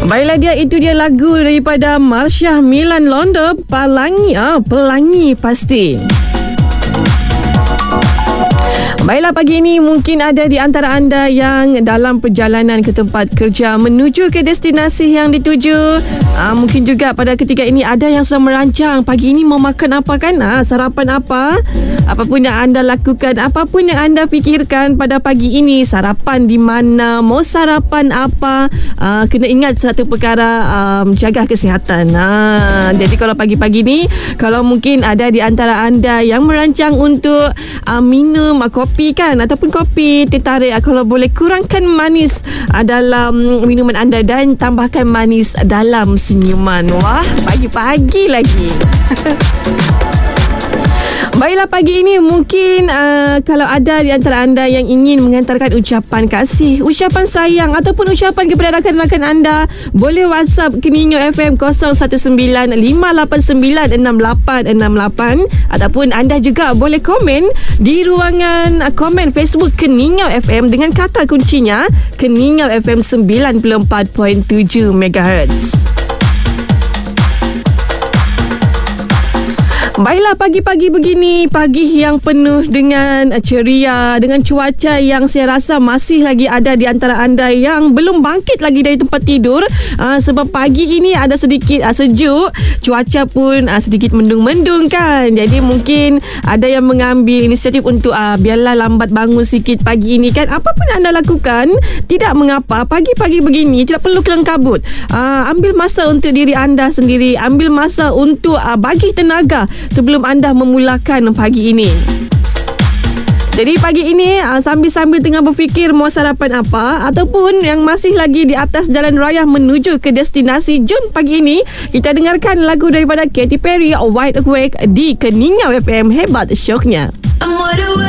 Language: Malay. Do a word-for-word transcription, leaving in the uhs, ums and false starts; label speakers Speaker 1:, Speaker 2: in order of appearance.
Speaker 1: Baiklah, dia itu dia lagu daripada Marsha Milan Londo, Pelangi. Ah, Pelangi pasti. Baiklah, pagi ini mungkin ada di antara anda yang dalam perjalanan ke tempat kerja menuju ke destinasi yang dituju. Aa, mungkin juga pada ketika ini ada yang sedang merancang pagi ini mau makan apa kan? Aa, sarapan apa? Apapun yang anda lakukan, apapun yang anda fikirkan pada pagi ini, sarapan di mana, mau sarapan apa, aa, kena ingat satu perkara, aa, jaga kesihatan. Aa, jadi kalau pagi-pagi ni, kalau mungkin ada di antara anda yang merancang untuk aa, minum aa, kopi kan, ataupun kopi teh tarik, kalau boleh kurangkan manis dalam minuman anda dan tambahkan manis dalam senyuman. Wah, pagi-pagi lagi. Baiklah, pagi ini mungkin uh, kalau ada di antara anda yang ingin mengantarkan ucapan kasih, ucapan sayang ataupun ucapan kepada rakan-rakan anda, boleh WhatsApp Keningau F M kosong satu sembilan lima lapan sembilan enam lapan enam lapan, ataupun anda juga boleh komen di ruangan komen Facebook Keningau F M dengan kata kuncinya Keningau F M sembilan puluh empat perpuluhan tujuh megahertz. Baiklah, pagi-pagi begini, pagi yang penuh dengan ceria, dengan cuaca yang saya rasa masih lagi ada di antara anda yang belum bangkit lagi dari tempat tidur, uh, sebab pagi ini ada sedikit uh, sejuk, cuaca pun uh, sedikit mendung-mendung kan. Jadi mungkin ada yang mengambil inisiatif untuk uh, biarlah lambat bangun sikit pagi ini kan. Apa pun anda lakukan, tidak mengapa, pagi-pagi begini tidak perlu kelang kabut. Uh, ambil masa untuk diri anda sendiri, ambil masa untuk uh, bagi tenaga sebelum anda memulakan pagi ini. Jadi pagi ini sambil-sambil tengah berfikir mau sarapan apa, ataupun yang masih lagi di atas jalan raya menuju ke destinasi, jom pagi ini kita dengarkan lagu daripada Katy Perry, Wide Awake di Keningau F M. Hebat syoknya.